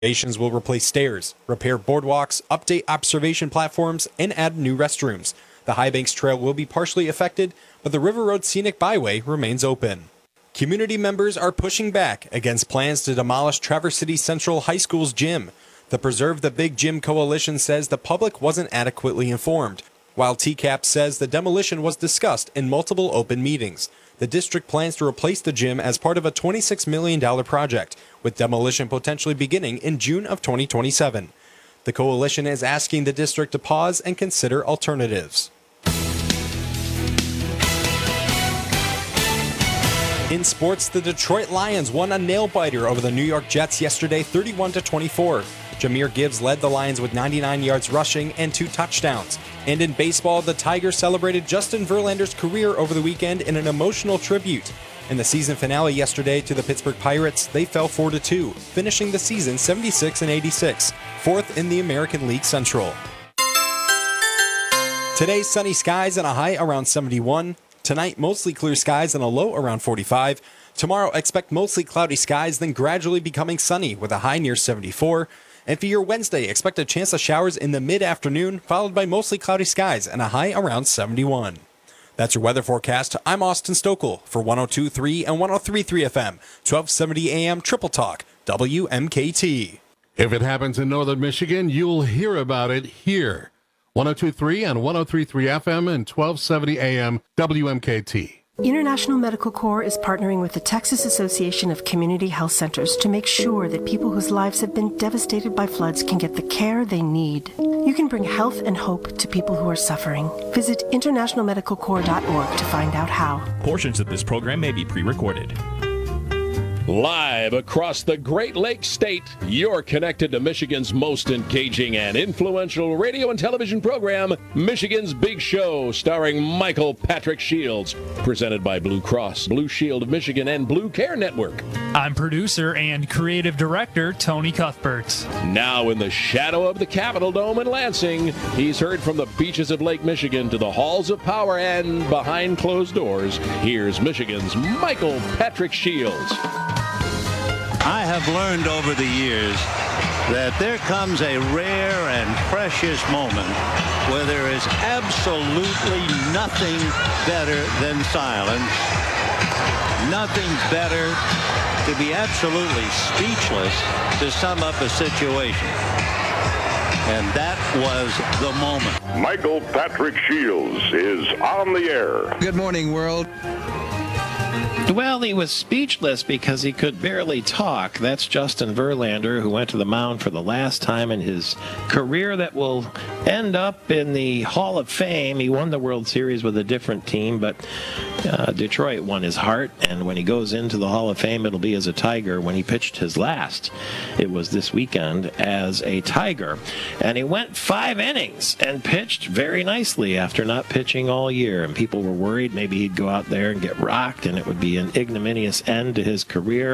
Renovations will replace stairs, repair boardwalks, update observation platforms, and add new restrooms. The Highbanks Trail will be partially affected, but the River Road Scenic Byway remains open. Community members are pushing back against plans to demolish Traverse City Central High School's gym. The Preserve the Big Gym Coalition says the public wasn't adequately informed, while TCAP says the demolition was discussed in multiple open meetings. The district plans to replace the gym as part of a $26 million project, with demolition potentially beginning in June of 2027. The coalition is asking the district to pause and consider alternatives. In sports, the Detroit Lions won a nail-biter over the New York Jets yesterday, 31-24. Jahmyr Gibbs led the Lions with 99 yards rushing and 2 touchdowns. And in baseball, the Tigers celebrated Justin Verlander's career over the weekend in an emotional tribute. In the season finale yesterday to the Pittsburgh Pirates, they fell 4-2, finishing the season 76-86, fourth in the American League Central. Today, sunny skies and a high around 71. Tonight, mostly clear skies and a low around 45. Tomorrow, expect mostly cloudy skies, then gradually becoming sunny with a high near 74. And for your Wednesday, expect a chance of showers in the mid-afternoon, followed by mostly cloudy skies and a high around 71. That's your weather forecast. I'm Austin Stokel for 102.3 and 103.3 FM, 1270 AM Triple Talk, WMKT. If it happens in northern Michigan, you'll hear about it here. 102.3 and 103.3 FM and 1270 AM WMKT. International Medical Corps is partnering with the Texas Association of Community Health Centers to make sure that people whose lives have been devastated by floods can get the care they need. You can bring health and hope to people who are suffering. Visit internationalmedicalcorps.org to find out how. Portions of this program may be pre-recorded. Live across the Great Lakes State, you're connected to Michigan's most engaging and influential radio and television program, Michigan's Big Show, starring Michael Patrick Shields, presented by Blue Cross, Blue Shield of Michigan, and Blue Care Network. I'm producer and creative director Tony Cuthbert. Now in the shadow of the Capitol Dome in Lansing, he's heard from the beaches of Lake Michigan to the halls of power and behind closed doors. Here's Michigan's Michael Patrick Shields. I have learned over the years that there comes a rare and precious moment where there is absolutely nothing better than silence, nothing better to be absolutely speechless to sum up a situation. And that was the moment. Michael Patrick Shields is on the air. Good morning, world. Well, he was speechless because he could barely talk. That's Justin Verlander, who went to the mound for the last time in his career that will end up in the Hall of Fame. He won the World Series with a different team, but Detroit won his heart, and when he goes into the Hall of Fame, it'll be as a Tiger. When he pitched his last, it was this weekend as a Tiger, and he went 5 innings and pitched very nicely after not pitching all year, and people were worried maybe he'd go out there and get rocked and it would be an ignominious end to his career.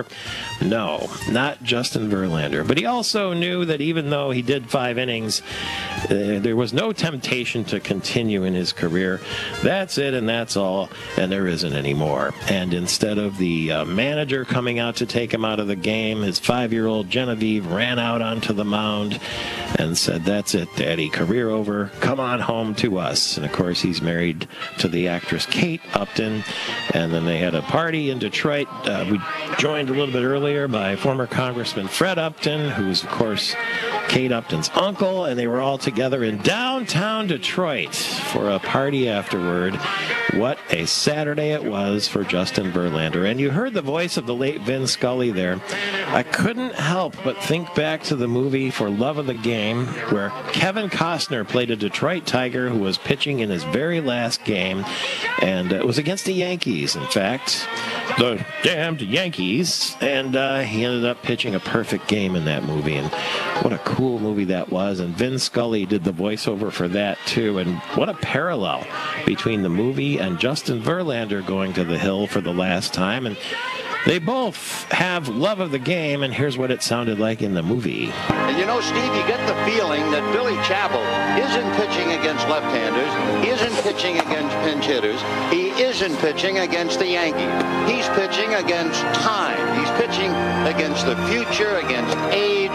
No, not Justin Verlander. But he also knew that even though he did 5 innings, there was no temptation to continue in his career. That's it and that's all, and there isn't anymore. And instead of the manager coming out to take him out of the game, his 5-year-old Genevieve ran out onto the mound and said, "That's it, Daddy, career over. Come on home to us." And of course, he's married to the actress Kate Upton, and then they had a party in Detroit. We joined a little bit earlier by former Congressman Fred Upton, who's, of course, Kate Upton's uncle, and they were all together in downtown Detroit for a party afterward. What a Saturday it was for Justin Verlander. And you heard the voice of the late Vin Scully there. I couldn't help but think back to the movie For Love of the Game, where Kevin Costner played a Detroit Tiger who was pitching in his very last game, and it was against the Yankees, in fact. The damned Yankees. And he ended up pitching a perfect game in that movie. And what a cool movie that was. And Vin Scully did the voiceover for that, too. And what a parallel between the movie and Justin Verlander going to the Hill for the last time. And they both have love of the game, and here's what it sounded like in the movie. And you know, Steve, you get the feeling that Billy Chappell isn't pitching against left-handers, he isn't pitching against pinch hitters, he isn't pitching against the Yankees. He's pitching against time. He's pitching against the future, against age,